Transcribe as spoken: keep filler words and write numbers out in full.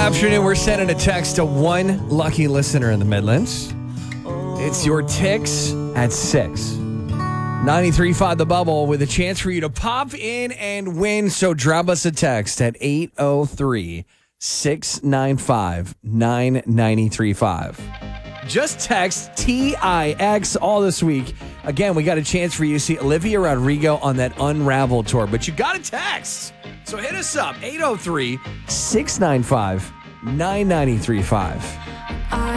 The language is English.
afternoon. We're sending a text to one lucky listener in the Midlands. It's your Ticks at six. ninety-three point five The Bubble with a chance for you to pop in and win. So drop us a text at eight oh three, six nine five, nine nine three five. Just text T I X all this week. Again, we got a chance for you to see Olivia Rodrigo on that Unravel tour, but you got a text. So hit us up, eight oh three, six nine five, nine nine three five.